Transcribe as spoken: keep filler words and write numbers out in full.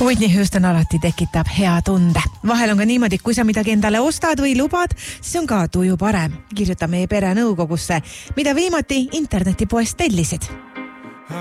Whitney Houston alati tekitab hea tunde. Vahel on ka niimoodi, kui sa midagi endale ostad või lubad, siis on ka tuju parem. Kirjuta meie pere nõukogusse, mida viimati internetipoest tellisid.